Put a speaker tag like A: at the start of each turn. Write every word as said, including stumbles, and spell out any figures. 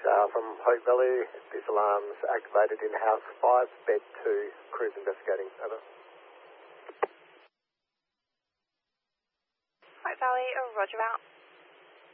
A: uh, from Hope Valley. This alarm's activated in house five, bed two, crews investigating. Over.
B: Hope Valley, oh, roger out.